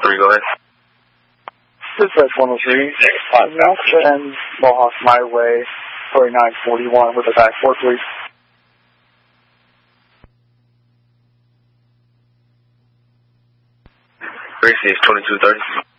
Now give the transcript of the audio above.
103, go ahead. Dispatch 103, 5 now, and Mohawk my way, 4941 with a back 4, please. Gracie is 2230.